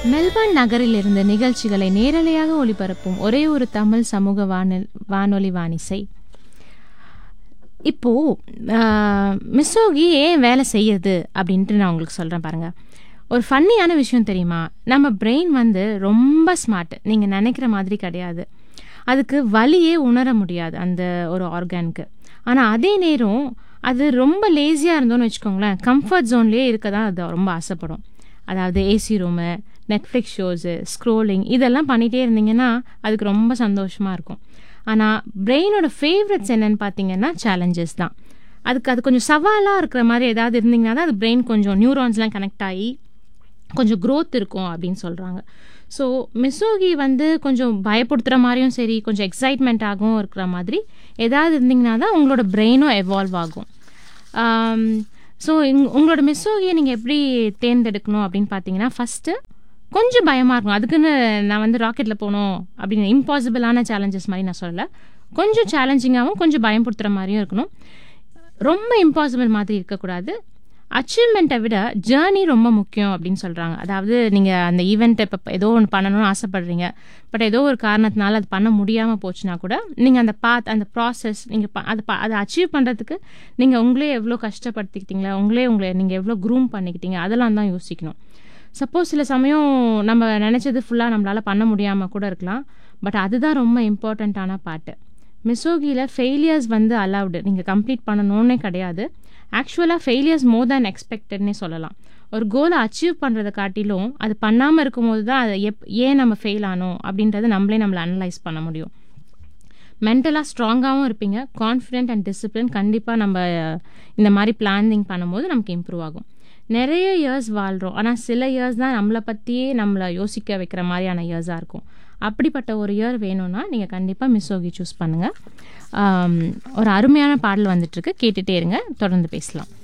Melbourne நகரில் இருந்த நிகழ்ச்சிகளை நேரலையாக ஒளிபரப்பும் ஒரே ஒரு தமிழ் சமூக வானொலி வானிசை. இப்போது மிஸ்ஸோகி ஏன் வேலை செய்யுது அப்படின்ட்டு நான் உங்களுக்கு சொல்கிறேன் பாருங்கள். ஒரு ஃபன்னியான விஷயம் தெரியுமா? நம்ம பிரெயின் வந்து ரொம்ப ஸ்மார்ட், நீங்கள் நினைக்கிற மாதிரி கிடையாது. அதுக்கு வலியே உணர முடியாது அந்த ஒரு ஆர்கானுக்கு. ஆனால் அதே நேரம் அது ரொம்ப லேசியாக இருந்தோன்னு வச்சுக்கோங்களேன், கம்ஃபர்ட் ஜோன்லேயே இருக்க தான் அது ரொம்ப ஆசைப்படும். அதாவது AC room, Netflix shows, scrolling இதெல்லாம் பண்ணிகிட்டே இருந்தீங்கன்னா அதுக்கு ரொம்ப சந்தோஷமாக இருக்கும். ஆனால் பிரெயினோட ஃபேவரட்ஸ் என்னென்னு பார்த்தீங்கன்னா சேலஞ்சஸ் தான். அது கொஞ்சம் சவாலாக இருக்கிற மாதிரி ஏதாவது இருந்தீங்கன்னா தான் அது பிரெயின் கொஞ்சம் நியூரான்ஸ்லாம் கனெக்ட் ஆகி கொஞ்சம் க்ரோத் இருக்கும் அப்படின்னு சொல்கிறாங்க. ஸோ மிஸ்ஸோகி வந்து கொஞ்சம் பயப்படுத்துகிற மாதிரியும் சரி, கொஞ்சம் எக்ஸைட்மெண்ட்டாகவும் இருக்கிற மாதிரி ஏதாவது இருந்தீங்கன்னா தான் உங்களோட பிரெயினும் எவால்வ் ஆகும். ஸோ உங்களோட மிஸ்ஸோகியை நீங்கள் எப்படி தேர்ந்தெடுக்கணும் அப்படின்னு பார்த்தீங்கன்னா, ஃபஸ்ட்டு கொஞ்சம் பயமாக இருக்கும். அதுக்குன்னு நான் வந்து ராக்கெட்டில் போகணும் அப்படின்னு இம்பாசிபிளான சேலஞ்சஸ் மாதிரி நான் சொல்லலை. கொஞ்சம் சேலஞ்சிங்காகவும் கொஞ்சம் பயப்படுத்துகிற மாதிரியும் இருக்கணும். ரொம்ப இம்பாசிபிள் மாதிரி இருக்கக்கூடாது. அச்சீவ்மெண்ட்டை விட ஜேர்னி ரொம்ப முக்கியம் அப்படின்னு சொல்கிறாங்க. அதாவது நீங்கள் அந்த ஈவெண்ட்டை இப்போ ஏதோ ஒன்று பண்ணணும்னு ஆசைப்படுறீங்க, பட் ஏதோ ஒரு காரணத்தினால அது பண்ண முடியாமல் போச்சுன்னா கூட நீங்கள் அந்த அந்த ப்ராசஸ் நீங்கள் அதை அச்சீவ் பண்ணுறதுக்கு நீங்கள் உங்களே எவ்வளோ கஷ்டப்படுத்திக்கிட்டீங்களா, உங்களை நீங்கள் எவ்வளோ க்ரூம் பண்ணிக்கிட்டீங்க, அதெல்லாம் தான் யோசிக்கணும். சப்போஸ் சில சமயம் நம்ம நினச்சது ஃபுல்லாக நம்மளால் பண்ண முடியாமல் கூட இருக்கலாம், பட் அதுதான் ரொம்ப இம்பார்ட்டண்ட்டான பார்ட்டு. மிஸ்ஸோகியில் ஃபெயிலியர்ஸ் வந்து அலவுடு, நீங்கள் கம்ப்ளீட் பண்ணணுன்னே கிடையாது. ஆக்சுவலாக ஃபெயிலியர்ஸ் மோர் தேன் எக்ஸ்பெக்டட்னே சொல்லலாம். ஒரு கோலை அச்சீவ் பண்ணுறதை காட்டிலும் அது பண்ணாமல் இருக்கும்போது தான் அதை ஏன் நம்ம ஃபெயில் ஆனோம் அப்படின்றத நம்மளை அனலைஸ் பண்ண முடியும். மென்டலாக ஸ்ட்ராங்காகவும் இருப்பீங்க. கான்ஃபிடென்ட் அண்ட் டிசிப்ளின் கண்டிப்பாக நம்ம இந்த மாதிரி பிளானிங் பண்ணும்போது நமக்கு இம்ப்ரூவ் ஆகும். நிறைய இயர்ஸ் வாழ்கிறோம், ஆனால் சில இயர்ஸ் தான் நம்மளை பற்றியே நம்மளை யோசிக்க வைக்கிற மாதிரியான இயர்ஸாக இருக்கும். அப்படிப்பட்ட ஒரு இயர் வேணும்னா நீங்கள் கண்டிப்பாக மிஸ்ஸோகி சூஸ் பண்ணுங்கள். ஒரு அருமையான பாடல் வந்துட்டுருக்கு, கேட்டுகிட்டே இருங்க, தொடர்ந்து பேசலாம்.